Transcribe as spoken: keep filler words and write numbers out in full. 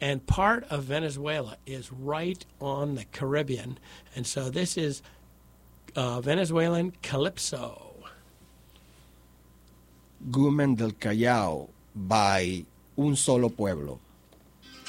And part of Venezuela is right on the Caribbean. And so this is uh, Venezuelan Calypso. Gumen del Callao by Un Solo Pueblo.